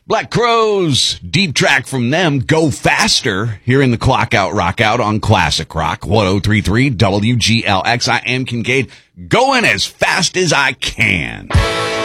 Black Crowes, deep track from them, Go Faster, here in the Clock Out Rock Out on Classic Rock, 1033 WGLX. I am Kincaid, going as fast as I can.